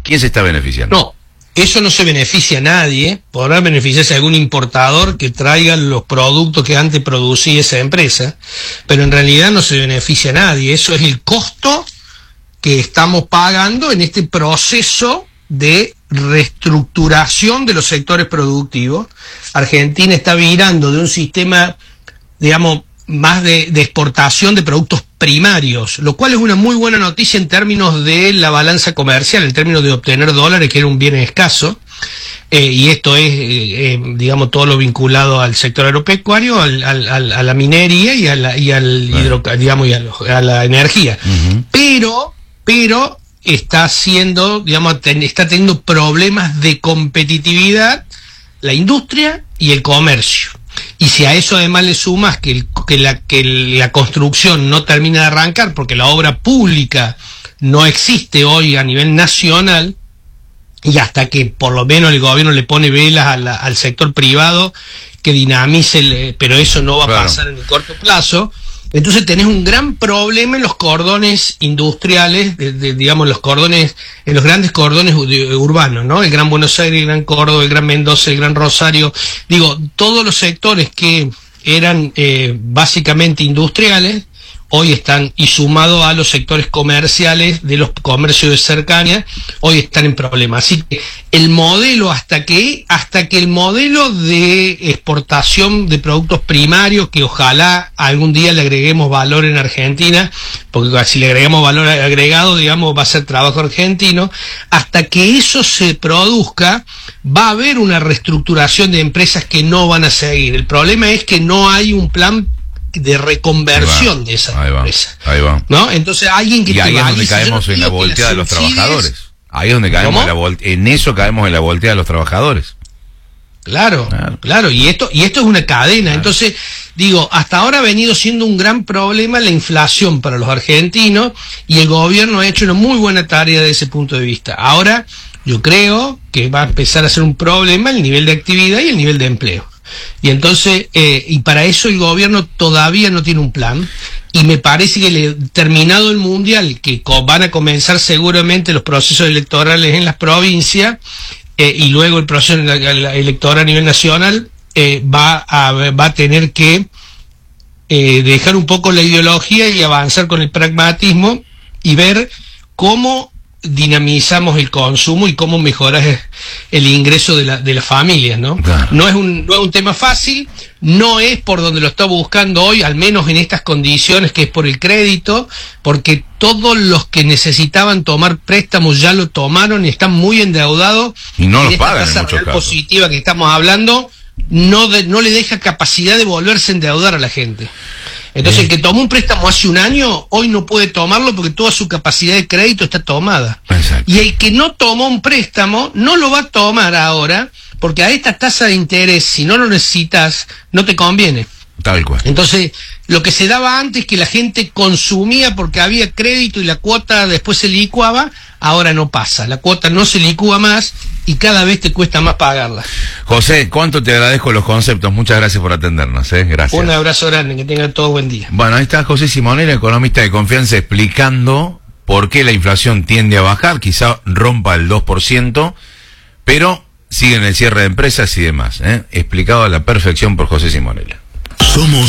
¿Quién se está beneficiando? No, eso no se beneficia a nadie. Podrá beneficiarse algún importador que traiga los productos que antes producía esa empresa, pero en realidad no se beneficia a nadie. Eso es el costo que estamos pagando en este proceso de reestructuración de los sectores productivos. Argentina está virando de un sistema, digamos, más de exportación de productos primarios, lo cual es una muy buena noticia en términos de la balanza comercial, en términos de obtener dólares, que era un bien escaso, y esto es, digamos, todo lo vinculado al sector agropecuario, a la minería y a la energía. Uh-huh. Pero está haciendo, digamos, está teniendo problemas de competitividad la industria y el comercio. Y si a eso además le sumas que la construcción no termina de arrancar porque la obra pública no existe hoy a nivel nacional, y hasta que por lo menos el gobierno le pone velas al sector privado que dinamice, pero eso no va a pasar en el corto plazo, entonces tenés un gran problema en los cordones industriales, digamos los cordones, en los grandes cordones urbanos, ¿no? El Gran Buenos Aires, el Gran Córdoba, el Gran Mendoza, el Gran Rosario, digo, todos los sectores que eran básicamente industriales, hoy están, y sumado a los sectores comerciales de los comercios de cercanía, hoy están en problemas. Así que el modelo, hasta que el modelo de exportación de productos primarios, que ojalá algún día le agreguemos valor en Argentina, porque si le agregamos valor agregado, digamos, va a ser trabajo argentino, hasta que eso se produzca, va a haber una reestructuración de empresas que no van a seguir. El problema es que no hay un plan de reconversión de esa empresa. Ahí va. ¿No? Entonces alguien que y ahí es donde caemos en la volteada de los trabajadores. Ahí es donde caemos en eso caemos en la volteada de los trabajadores. Claro. Y esto es una cadena. Claro. Entonces, digo, hasta ahora ha venido siendo un gran problema la inflación para los argentinos, y el gobierno ha hecho una muy buena tarea desde ese punto de vista. Ahora, yo creo que va a empezar a ser un problema el nivel de actividad y el nivel de empleo. Y entonces, y para eso el gobierno todavía no tiene un plan, y me parece que terminado el mundial, que van a comenzar seguramente los procesos electorales en las provincias, y luego el proceso electoral a nivel nacional, va a tener que dejar un poco la ideología y avanzar con el pragmatismo y ver cómo dinamizamos el consumo y cómo mejorar el ingreso de las familias, ¿no? Claro. No es un tema fácil, no es por donde lo está buscando hoy, al menos en estas condiciones, que es por el crédito, porque todos los que necesitaban tomar préstamos ya lo tomaron y están muy endeudados, y no los pagan. Esta tasa real positiva que estamos hablando no le deja capacidad de volverse a endeudar a la gente. Entonces el que tomó un préstamo hace un año, hoy no puede tomarlo porque toda su capacidad de crédito está tomada. Exacto. Y el que no tomó un préstamo, no lo va a tomar ahora, porque a esta tasa de interés, si no lo necesitas, no te conviene. Tal cual. Entonces, lo que se daba antes, que la gente consumía porque había crédito y la cuota después se licuaba, ahora no pasa. La cuota no se licúa más y cada vez te cuesta más pagarla. José, cuánto te agradezco los conceptos. Muchas gracias por atendernos. Gracias. Un abrazo grande, que tengan todo buen día. Bueno, ahí está José Simonera, economista de confianza, explicando por qué la inflación tiende a bajar, quizá rompa el 2%, pero sigue en el cierre de empresas y demás. Explicado a la perfección por José Simonera. Somos